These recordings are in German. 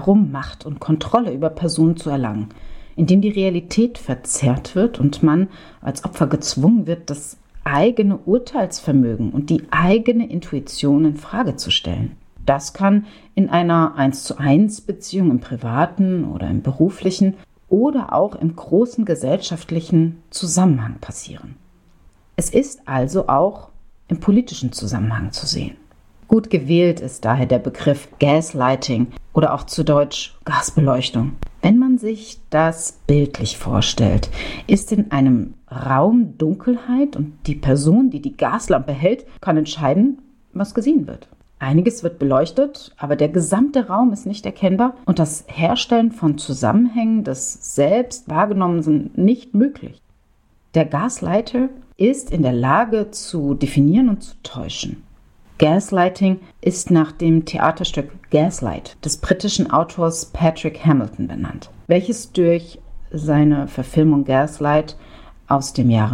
um Macht und Kontrolle über Personen zu erlangen, indem die Realität verzerrt wird und man als Opfer gezwungen wird, das eigene Urteilsvermögen und die eigene Intuition in Frage zu stellen. Das kann in einer 1:1 Beziehung im privaten oder im beruflichen oder auch im großen gesellschaftlichen Zusammenhang passieren. Es ist also auch im politischen Zusammenhang zu sehen. Gut gewählt ist daher der Begriff Gaslighting oder auch zu Deutsch Gasbeleuchtung. Wenn man sich das bildlich vorstellt, ist in einem Raum Dunkelheit und die Person, die die Gaslampe hält, kann entscheiden, was gesehen wird. Einiges wird beleuchtet, aber der gesamte Raum ist nicht erkennbar und das Herstellen von Zusammenhängen des selbst Wahrgenommenen nicht möglich. Der Gaslighter ist in der Lage zu definieren und zu täuschen. Gaslighting ist nach dem Theaterstück Gaslight des britischen Autors Patrick Hamilton benannt, welches durch seine Verfilmung Gaslight aus dem Jahre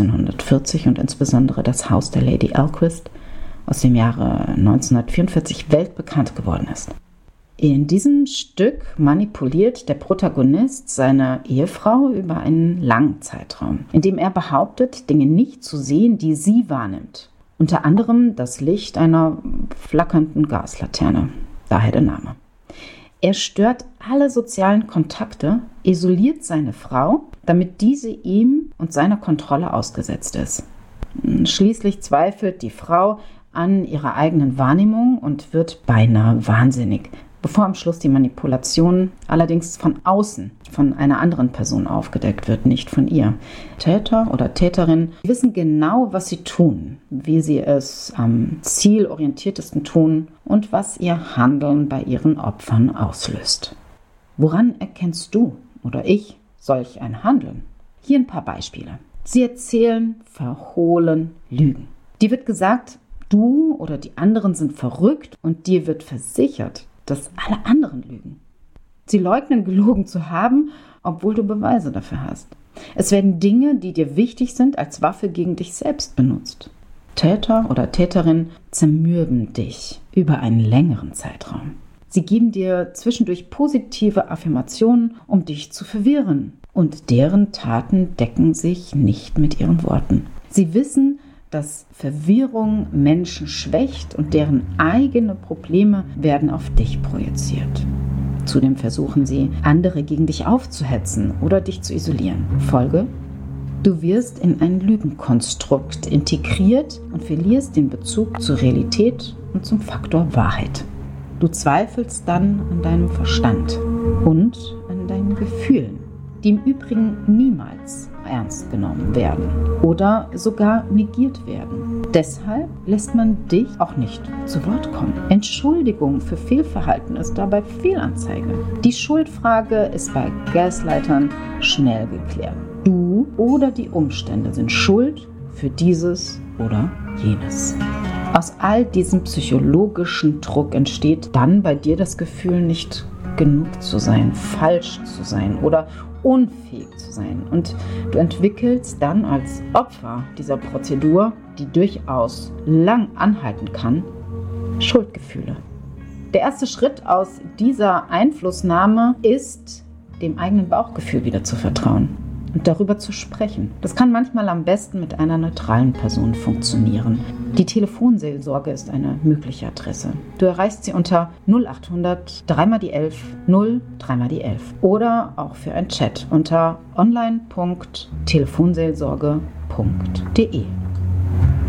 1940 und insbesondere Das Haus der Lady Alquist aus dem Jahre 1944 weltbekannt geworden ist. In diesem Stück manipuliert der Protagonist seine Ehefrau über einen langen Zeitraum, indem er behauptet, Dinge nicht zu sehen, die sie wahrnimmt. Unter anderem das Licht einer flackernden Gaslaterne, daher der Name. Er stört alle sozialen Kontakte, isoliert seine Frau, damit diese ihm und seiner Kontrolle ausgesetzt ist. Schließlich zweifelt die Frau an ihrer eigenen Wahrnehmung und wird beinahe wahnsinnig, bevor am Schluss die Manipulation allerdings von außen, von einer anderen Person aufgedeckt wird, nicht von ihr. Täter oder Täterin wissen genau, was sie tun, wie sie es am zielorientiertesten tun und was ihr Handeln bei ihren Opfern auslöst. Woran erkennst du oder ich solch ein Handeln? Hier ein paar Beispiele. Sie erzählen, verhohlen, lügen. Dir wird gesagt, du oder die anderen sind verrückt und dir wird versichert, dass alle anderen lügen. Sie leugnen, gelogen zu haben, obwohl du Beweise dafür hast. Es werden Dinge, die dir wichtig sind, als Waffe gegen dich selbst benutzt. Täter oder Täterin zermürben dich über einen längeren Zeitraum. Sie geben dir zwischendurch positive Affirmationen, um dich zu verwirren. Und deren Taten decken sich nicht mit ihren Worten. Sie wissen, dass Verwirrung Menschen schwächt und deren eigene Probleme werden auf dich projiziert. Zudem versuchen sie, andere gegen dich aufzuhetzen oder dich zu isolieren. Folge: Du wirst in ein Lügenkonstrukt integriert und verlierst den Bezug zur Realität und zum Faktor Wahrheit. Du zweifelst dann an deinem Verstand und an deinen Gefühlen, die im Übrigen niemals ernst genommen werden oder sogar negiert werden. Deshalb lässt man dich auch nicht zu Wort kommen. Entschuldigung für Fehlverhalten ist dabei Fehlanzeige. Die Schuldfrage ist bei Gaslightern schnell geklärt. Du oder die Umstände sind schuld für dieses oder jenes. Aus all diesem psychologischen Druck entsteht dann bei dir das Gefühl, nicht genug zu sein, falsch zu sein oder unfähig zu sein. Und du entwickelst dann als Opfer dieser Prozedur, die durchaus lang anhalten kann, Schuldgefühle. Der erste Schritt aus dieser Einflussnahme ist, dem eigenen Bauchgefühl wieder zu vertrauen und darüber zu sprechen. Das kann manchmal am besten mit einer neutralen Person funktionieren. Die Telefonseelsorge ist eine mögliche Adresse. Du erreichst sie unter 0800 3 die 11 0 3 die 11 oder auch für ein Chat unter online.telefonseelsorge.de.